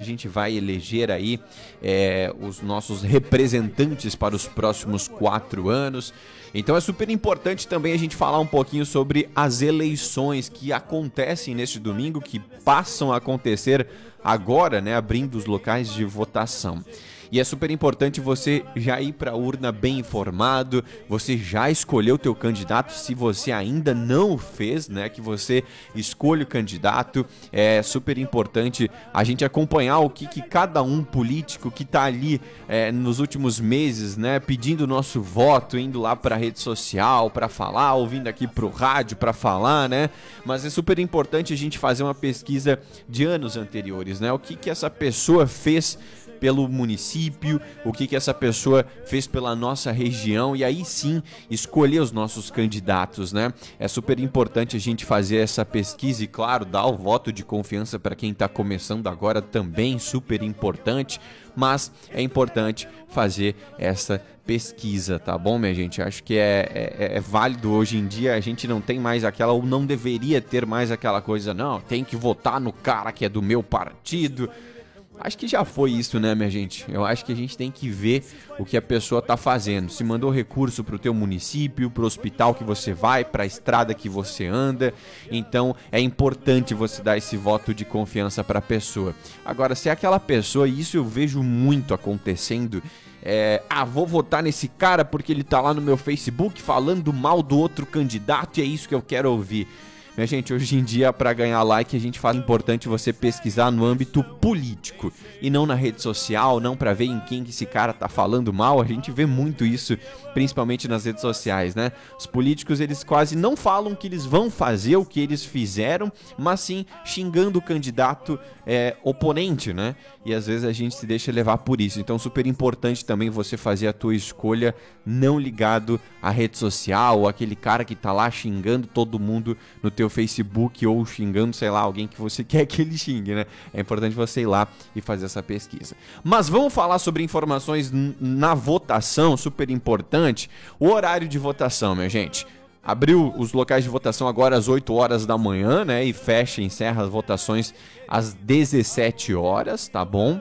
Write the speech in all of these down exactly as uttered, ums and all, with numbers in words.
gente vai eleger aí é, os nossos representantes para os próximos quatro anos. Então é super importante também a gente falar um pouquinho sobre as eleições que acontecem neste domingo, que passam a acontecer agora, né, abrindo os locais de votação. E é super importante você já ir para a urna bem informado, você já escolheu o teu candidato, se você ainda não o fez, né, que você escolha o candidato. É super importante a gente acompanhar o que, que cada um político que está ali é, nos últimos meses, né, pedindo o nosso voto, indo lá para a rede social para falar, ouvindo aqui pro rádio para falar, né, mas é super importante a gente fazer uma pesquisa de anos anteriores, né, o que, que essa pessoa fez pelo município, o que que essa pessoa fez pela nossa região, e aí sim escolher os nossos candidatos, né? É super importante a gente fazer essa pesquisa e, claro, dar o voto de confiança para quem está começando agora também, super importante, mas é importante fazer essa pesquisa, tá bom, minha gente? Acho que é, é, é válido hoje em dia, a gente não tem mais aquela, ou não deveria ter mais aquela coisa, não, tem que votar no cara que é do meu partido. Acho que já foi isso, né, minha gente? Eu acho que a gente tem que ver o que a pessoa tá fazendo. Se mandou recurso pro teu município, pro hospital que você vai, pra estrada que você anda. Então, é importante você dar esse voto de confiança pra pessoa. Agora, se é aquela pessoa, e isso eu vejo muito acontecendo, é, ah, vou votar nesse cara porque ele tá lá no meu Facebook falando mal do outro candidato e é isso que eu quero ouvir. Minha gente, hoje em dia, para ganhar like, a gente faz importante você pesquisar no âmbito político e não na rede social, não para ver em quem que esse cara tá falando mal. A gente vê muito isso, principalmente nas redes sociais, né? Os políticos, eles quase não falam que eles vão fazer o que eles fizeram, mas sim xingando o candidato é, oponente, né? E às vezes a gente se deixa levar por isso. Então, super importante também você fazer a tua escolha não ligado à rede social, ou aquele cara que tá lá xingando todo mundo no teu Facebook ou xingando, sei lá, alguém que você quer que ele xingue, né? É importante você ir lá e fazer essa pesquisa. Mas vamos falar sobre informações na votação, super importante. O horário de votação, minha gente. Abriu os locais de votação agora às oito horas da manhã, né? E fecha, encerra as votações às dezessete horas, tá bom?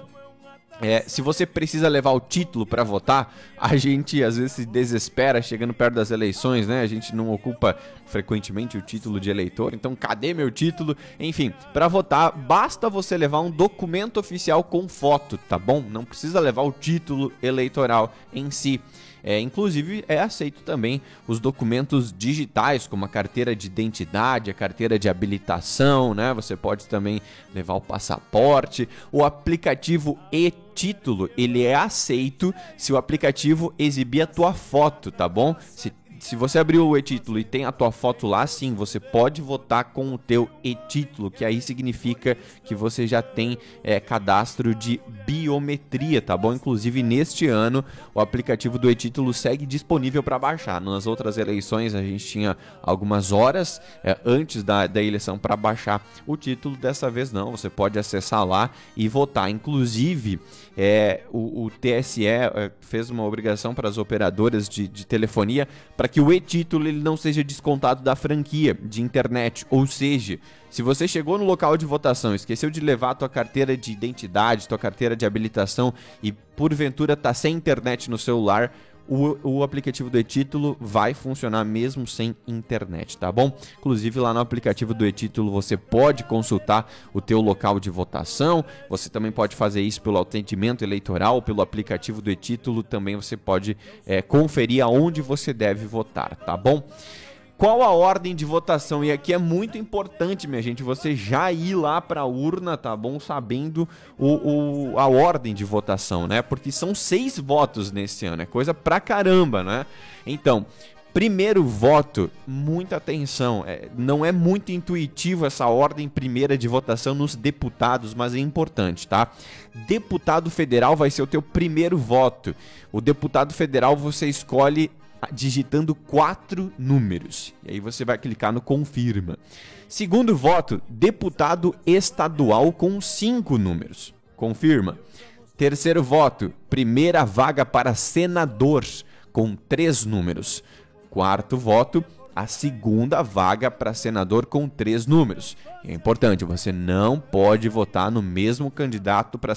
É, se você precisa levar o título para votar, a gente às vezes se desespera chegando perto das eleições, né? A gente não ocupa frequentemente o título de eleitor, então cadê meu título? Enfim, para votar basta você levar um documento oficial com foto, tá bom? Não precisa levar o título eleitoral em si. É, inclusive, é aceito também os documentos digitais, como a carteira de identidade, a carteira de habilitação, né? Você pode também levar o passaporte. O aplicativo e-título, ele é aceito se o aplicativo exibir a tua foto, tá bom? Se Se você abrir o e-título e tem a tua foto lá, sim, você pode votar com o teu e-título, que aí significa que você já tem é, cadastro de biometria, tá bom? Inclusive, neste ano, o aplicativo do e-título segue disponível para baixar. Nas outras eleições, a gente tinha algumas horas é, antes da, da eleição para baixar o título. Dessa vez, não. Você pode acessar lá e votar. Inclusive, é, o, o T S E é, fez uma obrigação para as operadoras de, de telefonia para que o e-título ele não seja descontado da franquia de internet, ou seja, se você chegou no local de votação, esqueceu de levar a tua carteira de identidade, tua carteira de habilitação e porventura tá sem internet no celular, o, o aplicativo do e-título vai funcionar mesmo sem internet, tá bom? Inclusive lá no aplicativo do e-título você pode consultar o teu local de votação, você também pode fazer isso pelo atendimento eleitoral, pelo aplicativo do e-título, também você pode é, conferir aonde você deve votar, tá bom? Qual a ordem de votação? E aqui é muito importante, minha gente, você já ir lá para a urna, tá bom? Sabendo o, o, a ordem de votação, né? Porque são seis votos nesse ano, é coisa pra caramba, né? Então, primeiro voto, muita atenção, é, não é muito intuitivo essa ordem primeira de votação nos deputados, mas é importante, tá? Deputado federal vai ser o teu primeiro voto. O deputado federal você escolhe digitando quatro números. E aí você vai clicar no confirma. Segundo voto, deputado estadual com cinco números. Confirma. Terceiro voto, primeira vaga para senador com três números. Quarto voto, a segunda vaga para senador com três números. É importante, você não pode votar no mesmo candidato para